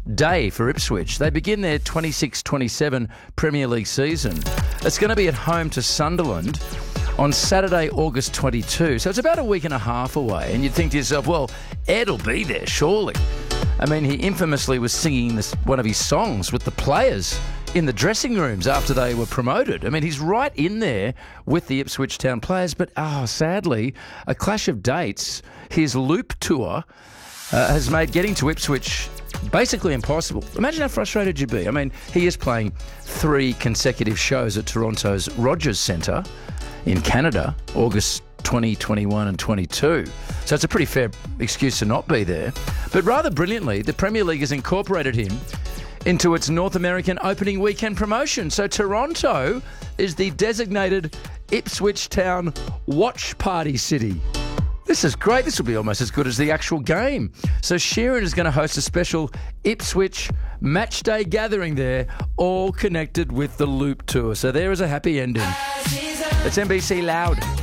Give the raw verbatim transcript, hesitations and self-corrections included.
day for Ipswich. They begin their twenty-six twenty-seven Premier League season. It's going to be at home to Sunderland on Saturday, August twenty-second. So it's about a week and a half away. And you'd think to yourself, well, Ed will be there, surely. I mean, he infamously was singing this, one of his songs with the players in the dressing rooms after they were promoted. I mean, he's right in there with the Ipswich Town players. But, oh, sadly, a clash of dates. His Loop tour uh, has made getting to Ipswich basically impossible. Imagine how frustrated you'd be. I mean, he is playing three consecutive shows at Toronto's Rogers Centre in Canada, August twenty, twenty-one and twenty-two. So it's a pretty fair excuse to not be there. But rather brilliantly, the Premier League has incorporated him into its North American opening weekend promotion. So Toronto is the designated Ipswich Town watch party city. This is great. This will be almost as good as the actual game. So Sheeran is going to host a special Ipswich match day gathering there, all connected with the Loop tour. So there is a happy ending. It's N B C Loud.